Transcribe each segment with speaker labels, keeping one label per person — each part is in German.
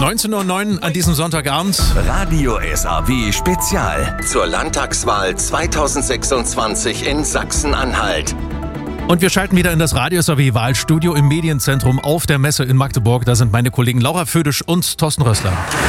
Speaker 1: 19:09 an diesem Sonntagabend.
Speaker 2: Radio SAW Spezial zur Landtagswahl 2026 in Sachsen-Anhalt.
Speaker 1: Und wir schalten wieder in das Radio SAW Wahlstudio im Medienzentrum auf der Messe in Magdeburg. Da sind meine Kollegen Laura Födisch und Thorsten Rössler.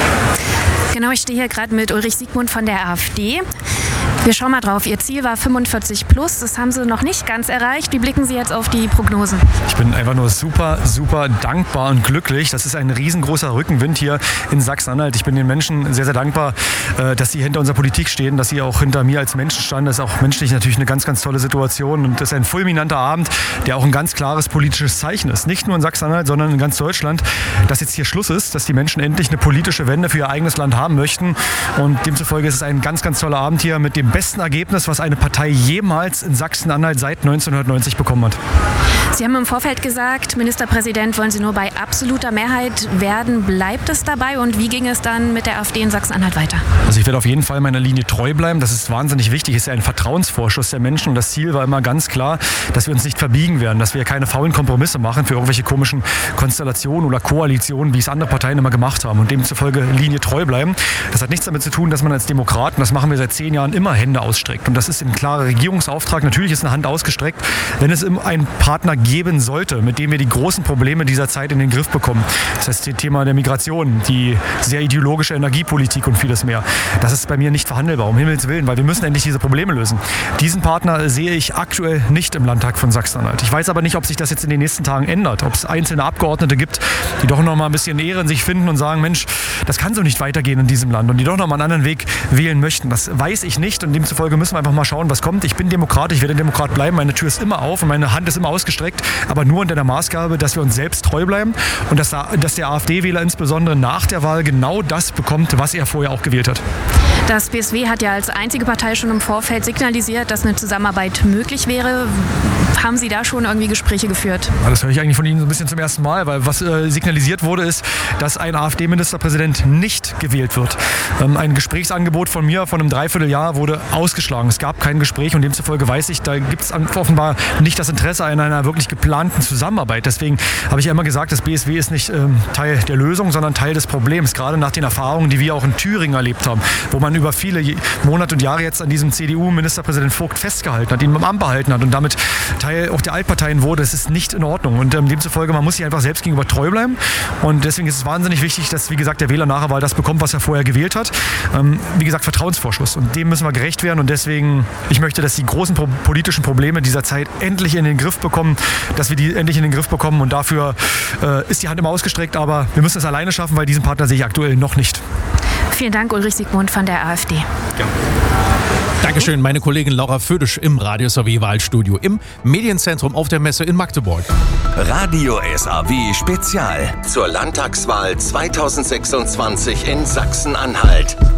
Speaker 3: Genau, ich stehe hier gerade mit Ulrich Siegmund von der AfD. Wir schauen mal drauf. Ihr Ziel war 45 plus. Das haben Sie noch nicht ganz erreicht. Wie blicken Sie jetzt auf die Prognosen?
Speaker 4: Ich bin einfach nur super dankbar und glücklich. Das ist ein riesengroßer Rückenwind hier in Sachsen-Anhalt. Ich bin den Menschen sehr, sehr dankbar, dass sie hinter unserer Politik stehen, dass sie auch hinter mir als Menschen standen. Das ist auch menschlich natürlich eine ganz, ganz tolle Situation. Und das ist ein fulminanter Abend, der auch ein ganz klares politisches Zeichen ist. Nicht nur in Sachsen-Anhalt, sondern in ganz Deutschland, dass jetzt hier Schluss ist, dass die Menschen endlich eine politische Wende für ihr eigenes Land haben möchten. Und demzufolge ist es ein ganz, ganz toller Abend hier mit dem besten Ergebnis, was eine Partei jemals in Sachsen-Anhalt seit 1990 bekommen hat.
Speaker 3: Sie haben im Vorfeld gesagt, Ministerpräsident wollen Sie nur bei absoluter Mehrheit werden. Bleibt es dabei und wie ging es dann mit der AfD in Sachsen-Anhalt weiter?
Speaker 4: Also ich werde auf jeden Fall meiner Linie treu bleiben. Das ist wahnsinnig wichtig. Es ist ja ein Vertrauensvorschuss der Menschen. Und das Ziel war immer ganz klar, dass wir uns nicht verbiegen werden, dass wir keine faulen Kompromisse machen für irgendwelche komischen Konstellationen oder Koalitionen, wie es andere Parteien immer gemacht haben. Und demzufolge Linie treu bleiben. Das hat nichts damit zu tun, dass man als Demokraten, das machen wir seit 10 Jahren, immer Hände ausstreckt. Und das ist ein klarer Regierungsauftrag. Natürlich ist eine Hand ausgestreckt, wenn es einen Partner geben sollte, mit dem wir die großen Probleme dieser Zeit in den Griff bekommen. Das heißt, das Thema der Migration, die sehr ideologische Energiepolitik und vieles mehr. Das ist bei mir nicht verhandelbar, um Himmels Willen, weil wir müssen endlich diese Probleme lösen. Diesen Partner sehe ich aktuell nicht im Landtag von Sachsen-Anhalt. Ich weiß aber nicht, ob sich das jetzt in den nächsten Tagen ändert, ob es einzelne Abgeordnete gibt, die doch noch mal ein bisschen Ehre in sich finden und sagen, Mensch, das kann so nicht weitergehen in diesem Land und die doch noch mal einen anderen Weg wählen möchten. Das weiß ich nicht und demzufolge müssen wir einfach mal schauen, was kommt. Ich bin Demokrat, ich werde Demokrat bleiben, meine Tür ist immer auf und meine Hand ist immer ausgestreckt, aber nur unter der Maßgabe, dass wir uns selbst treu bleiben und dass der AfD-Wähler insbesondere nach der Wahl genau das bekommt, was er vorher auch gewählt hat.
Speaker 3: Das BSW hat ja als einzige Partei schon im Vorfeld signalisiert, dass eine Zusammenarbeit möglich wäre. Haben Sie da schon irgendwie Gespräche geführt?
Speaker 4: Ja, das höre ich eigentlich von Ihnen so ein bisschen zum ersten Mal, weil was signalisiert wurde, ist, dass ein AfD-Ministerpräsident nicht gewählt wird. Ein Gesprächsangebot von mir von einem Dreivierteljahr wurde ausgeschlagen. Es gab kein Gespräch und demzufolge weiß ich, da gibt es offenbar nicht das Interesse an einer wirklich geplanten Zusammenarbeit. Deswegen habe ich ja immer gesagt, das BSW ist nicht Teil der Lösung, sondern Teil des Problems. Gerade nach den Erfahrungen, die wir auch in Thüringen erlebt haben, wo man über viele Monate und Jahre jetzt an diesem CDU-Ministerpräsident Vogt festgehalten hat, ihn im Amt behalten hat und damit Teil auch der Altparteien wurde. Das ist nicht in Ordnung. Und demzufolge, man muss sich einfach selbst gegenüber treu bleiben. Und deswegen ist es wahnsinnig wichtig, dass, wie gesagt, der Wähler nach der Wahl das bekommt, was er vorher gewählt hat. Wie gesagt, Vertrauensvorschuss. Und dem müssen wir gerecht werden. Und deswegen, ich möchte, dass die großen politischen Probleme dieser Zeit endlich in den Griff bekommen, dass wir die endlich in den Griff bekommen. Und dafür ist die Hand immer ausgestreckt. Aber wir müssen es alleine schaffen, weil diesen Partner sehe ich aktuell noch nicht.
Speaker 3: Vielen Dank, Ulrich Siegmund von der AfD.
Speaker 4: Ja.
Speaker 1: Dankeschön, meine Kollegin Laura Födisch im Radio SAW Wahlstudio im Medienzentrum auf der Messe in Magdeburg.
Speaker 2: Radio SAW Spezial zur Landtagswahl 2026 in Sachsen-Anhalt.